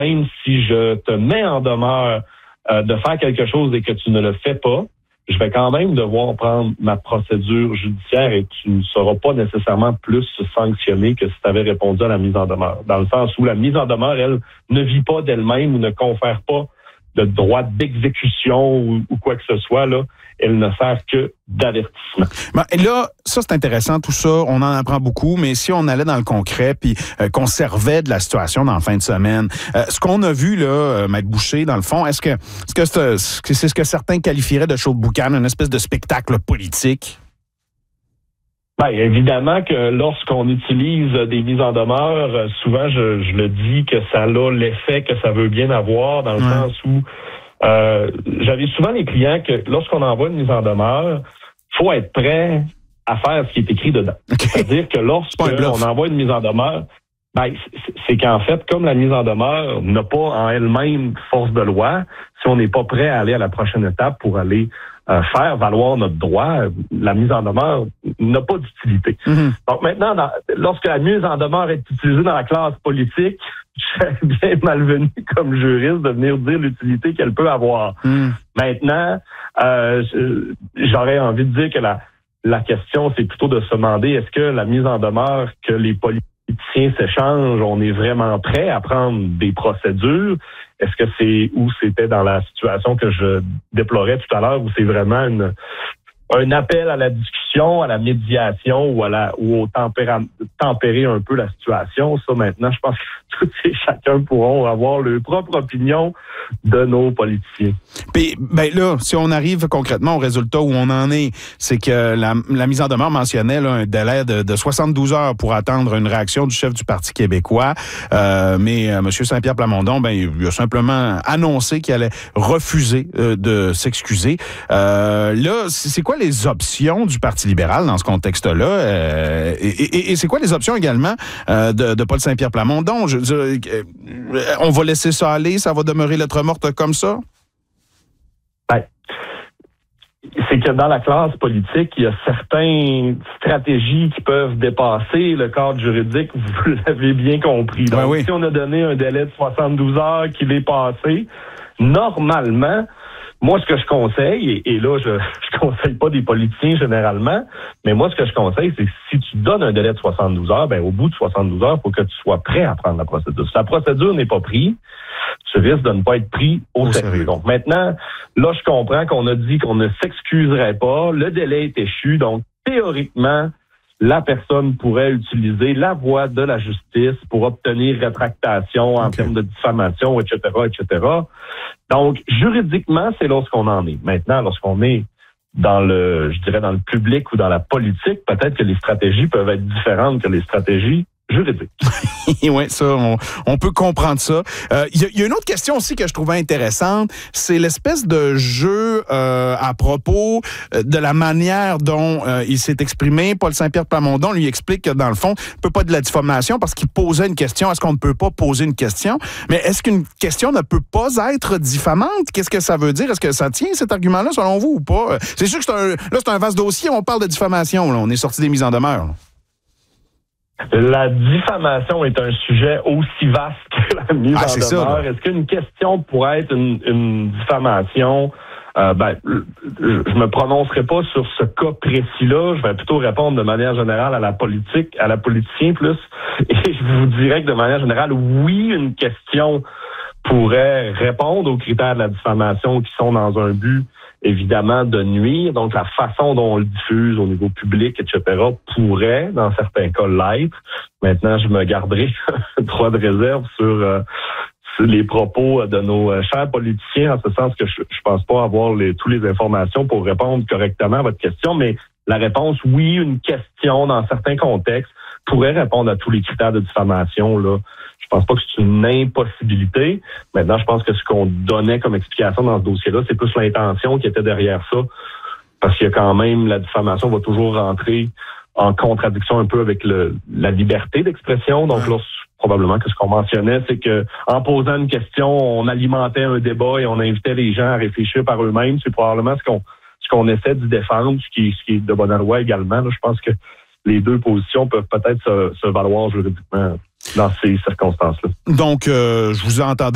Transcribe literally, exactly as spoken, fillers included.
même si je te mets en demeure euh, de faire quelque chose et que tu ne le fais pas, je vais quand même devoir prendre ma procédure judiciaire et tu ne seras pas nécessairement plus sanctionné que si tu avais répondu à la mise en demeure. Dans le sens où la mise en demeure, elle, ne vit pas d'elle-même ou ne confère pas de droit d'exécution ou, ou quoi que ce soit, là. Elle ne sert que d'avertissement. Ben, et là, ça, c'est intéressant, tout ça. On en apprend beaucoup, mais si on allait dans le concret puis euh, qu'on servait de la situation dans la fin de semaine, euh, ce qu'on a vu, là, euh, Maître Boucher, dans le fond, est-ce que est-ce que c'est, c'est ce que certains qualifieraient de show de boucan, une espèce de spectacle politique? Bien, évidemment que lorsqu'on utilise des mises en demeure, souvent, je, je le dis que ça a l'effet que ça veut bien avoir, dans le ouais. sens où euh, j'avais souvent les clients que lorsqu'on envoie une mise en demeure, faut être prêt à faire ce qui est écrit dedans. Okay. C'est-à-dire que lorsqu'on envoie une mise en demeure, ben, c'est, c'est qu'en fait, comme la mise en demeure n'a pas en elle-même force de loi, si on n'est pas prêt à aller à la prochaine étape pour aller euh, faire valoir notre droit, la mise en demeure n'a pas d'utilité. Mm-hmm. Donc maintenant, dans, lorsque la mise en demeure est utilisée dans la classe politique, je serais bien malvenu comme juriste de venir dire l'utilité qu'elle peut avoir. Mm. Maintenant, euh, j'aurais envie de dire que la, la question, c'est plutôt de se demander, est-ce que la mise en demeure que les politiciens s'échangent, on est vraiment prêt à prendre des procédures? Est-ce que c'est où c'était dans la situation que je déplorais tout à l'heure, où c'est vraiment une, un appel à la discussion, à la médiation ou à la ou au tempéra, tempérer un peu la situation? Ça, maintenant, je pense que tous et chacun pourront avoir leur propre opinion de nos politiciens. Puis, ben là, si on arrive concrètement au résultat où on en est, c'est que la, la mise en demeure mentionnait là, un délai de, de soixante-douze heures pour attendre une réaction du chef du Parti québécois. Euh, mais euh, M. Saint-Pierre Plamondon, ben, il a simplement annoncé qu'il allait refuser euh, de s'excuser. Euh, là, c'est quoi les options du Parti libéral dans ce contexte-là? Euh, et, et, et c'est quoi les options également euh, de, de Paul Saint-Pierre Plamondon? Je, je, on va laisser ça aller, ça va demeurer lettre morte comme ça? Ben, c'est que dans la classe politique, il y a certaines stratégies qui peuvent dépasser le cadre juridique, vous l'avez bien compris. Donc, ben oui. Si on a donné un délai de soixante-douze heures qu'il est passé, normalement, moi, ce que je conseille, et, et là, je je conseille pas des politiciens généralement, mais moi, ce que je conseille, c'est que si tu donnes un délai de soixante-douze heures, ben au bout de soixante-douze heures, il faut que tu sois prêt à prendre la procédure. Si la procédure n'est pas prise, tu risques de ne pas être pris au, au sérieux. sérieux. Donc maintenant, là, je comprends qu'on a dit qu'on ne s'excuserait pas. Le délai est échu, donc théoriquement, la personne pourrait utiliser la voie de la justice pour obtenir rétractation en okay. termes de diffamation, et cetera, et cetera. Donc, juridiquement, c'est lorsqu'on en est. Maintenant, lorsqu'on est dans le, je dirais, dans le public ou dans la politique, peut-être que les stratégies peuvent être différentes que les stratégies juridique. Oui, ça, on, on peut comprendre ça. Il euh, y, y a une autre question aussi que je trouvais intéressante, c'est l'espèce de jeu euh, à propos de la manière dont euh, il s'est exprimé. Paul Saint-Pierre Plamondon lui explique que, dans le fond, il ne peut pas de la diffamation parce qu'il posait une question. Est-ce qu'on ne peut pas poser une question? Mais est-ce qu'une question ne peut pas être diffamante? Qu'est-ce que ça veut dire? Est-ce que ça tient, cet argument-là, selon vous, ou pas? C'est sûr que c'est un, là, c'est un vaste dossier. On parle de diffamation. Là. On est sorti des mises en demeure. Là. La diffamation est un sujet aussi vaste que la mise ah, en demeure. Ça, Est-ce qu'une question pourrait être une, une diffamation? Euh, ben, je me prononcerai pas sur ce cas précis-là. Je vais plutôt répondre de manière générale à la politique, à la politicien plus. Et je vous dirais que de manière générale, oui, une question pourrait répondre aux critères de la diffamation qui sont dans un but évidemment de nuire. Donc, la façon dont on le diffuse au niveau public, et cetera, pourrait, dans certains cas, l'être. Maintenant, je me garderai droit de réserve sur, euh, sur les propos de nos chers politiciens, en ce sens que je, je pense pas avoir les, toutes les informations pour répondre correctement à votre question, mais la réponse, oui, une question dans certains contextes pourrait répondre à tous les critères de diffamation, là. Je pense pas que c'est une impossibilité. Maintenant, je pense que ce qu'on donnait comme explication dans ce dossier-là, c'est plus l'intention qui était derrière ça. Parce qu'il y a quand même, la diffamation va toujours rentrer en contradiction un peu avec le, la liberté d'expression. Donc là, probablement que ce qu'on mentionnait, c'est que en posant une question, on alimentait un débat et on invitait les gens à réfléchir par eux-mêmes. C'est probablement ce qu'on ce qu'on essaie d'y défendre, ce qui, ce qui est de bonne loi également. Là, je pense que les deux positions peuvent peut-être se, se valoir juridiquement dans ces circonstances-là. Donc, euh, je vous entendais